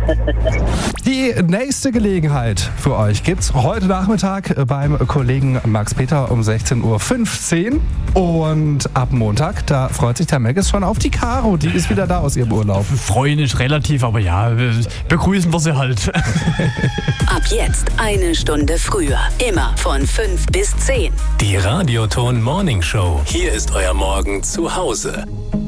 Die nächste Gelegenheit für euch gibt's heute Nachmittag beim Kollegen Max Peter um 16.15 Uhr. Und ab Montag, da freut sich der Max schon auf die Caro. Die ist wieder da aus ihrem Urlaub. Freuen ist relativ, aber ja, begrüßen wir sie halt. Ab jetzt 1 Stunde früher. Immer von 5 bis 10. Die Radioton Morning Show. Hier ist euer Morgen zu Hause.